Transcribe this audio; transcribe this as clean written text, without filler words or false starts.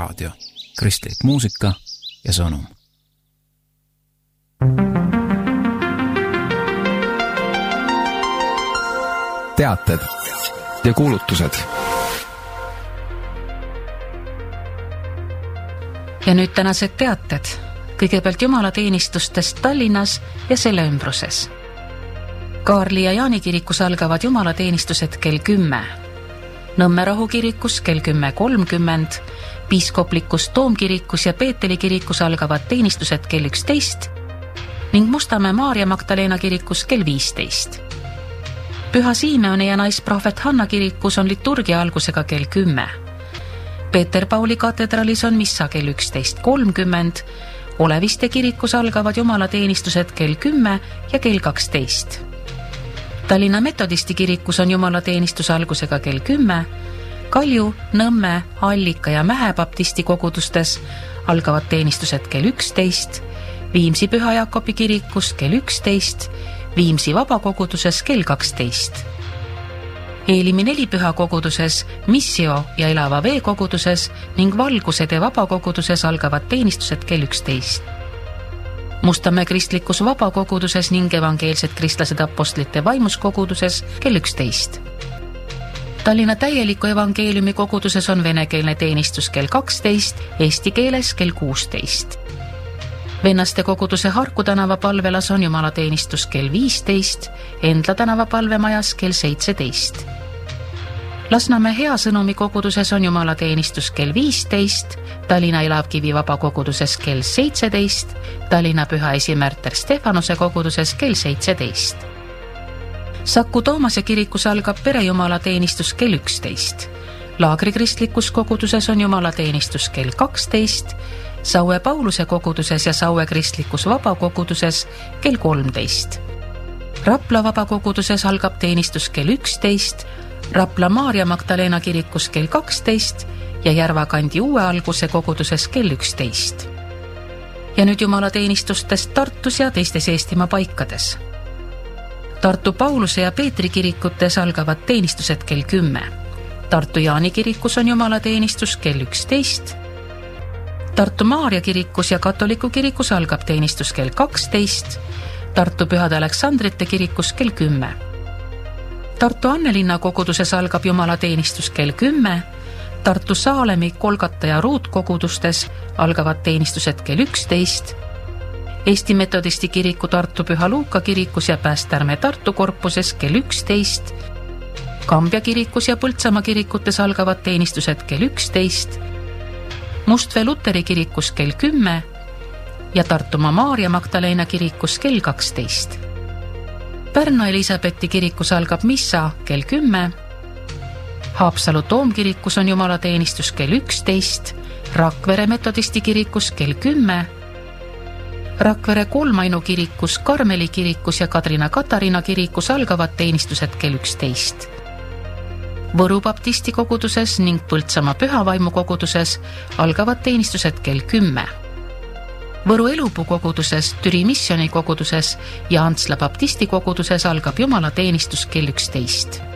Raadio, kristlik muusika ja sõnum. Teated ja kuulutused. Ja nüüd tänased teated. Kõigepealt jumalateenistustest Tallinnas ja selle ümbruses. Kaarli ja Jaani kirikus algavad jumalateenistused kell 10. Nõmme rahukirikus kell 10.30, piiskoplikus Toomkirikus ja Peeteli kirikus algavad teenistused kell 11 ning Mustamäe Maarja Magdalena kirikus kell 15. Püha Siimeoni ja naisprohvet Hanna kirikus on liturgia algusega kell 10. Peeter Pauli katedralis on missa kell 11.30, Oleviste kirikus algavad jumalateenistused kell 10 ja kell 12. Tallinna Metodisti kirikus on jumalateenistus algusega kell 10, Kalju, Nõmme, Allika ja Mähe baptisti kogudustes algavad teenistused kell 11, Viimsi Püha Jaakobi kirikus kell 11, Viimsi vabakoguduses kell 12. Eelimi nelipüha koguduses, Missio ja Elava Vee koguduses ning Valgusede vabakoguduses algavad teenistused kell 11. Mustamäe kristlikus vabakoguduses ning evangeelsed kristlased apostlite vaimuskoguduses kell 11. Tallinna täieliku evangeeliumi koguduses on venekeelne teenistus kell 12, eesti keeles kell 16. Vennaste koguduse Harku tänava palvelas on jumalateenistus kell 15, Endla tänava palvemajas kell 17. Lasnamäe Hea Sõnumi koguduses on jumalateenistus kell 15, Tallinna Elavkivi vabakoguduses kell 17, Tallinna Püha Esimärter Stefanuse koguduses kell 17. Saku Toomase kirikus algab perejumalateenistus kell 11. Laagri kristlikus koguduses on jumalateenistus kell 12, Saue Pauluse koguduses ja Saue kristlikus vabakoguduses kell 13. Rapla vabakoguduses algab teenistus kell 11, Rapla Maarja Magdalena kirikus kell 12 ja Järvakandi Uue Alguse koguduses kell 11. Ja nüüd jumalateenistustest Tartus ja teistes Eestimaa paikades. Tartu Pauluse ja Peetri kirikutes algavad teenistused kell 10. Tartu Jaani kirikus on jumalateenistus kell 11. Tartu Maarja kirikus ja katoliku kirikus algab teenistus kell 12, Tartu Pühade Aleksandrite kirikus kell 10. Tartu Annelinna koguduses algab jumalateenistus kell 10, Tartu Saalemi, Kolgata ja Ruut kogudustes algavad teenistused kell 11, Eesti Metodisti kiriku Tartu Püha Luuka kirikus ja Päästärme Tartu korpuses kell 11, Kambja kirikus ja Põltsamaa kirikutes algavad teenistused kell 11, Mustvee Luteri kirikus kell 10 ja Tartumaa Maarja Magdalena kirikus kell 12. Pärnu Elisabethi kirikus algab missa kell 10, Haapsalu Toomkirikus on jumalateenistus kell 11, Rakvere Metodisti kirikus kell 10, Rakvere Kolmainu kirikus, Karmeli kirikus ja Kadrina Katariina kirikus algavad teenistused kell 11. Võru baptisti koguduses ning Põltsamaa Pühavaimu koguduses algavad teenistused kell 10. Võru Elupuu koguduses, Türi Missioni koguduses ja Antsla baptisti koguduses algab jumalateenistus kell 11.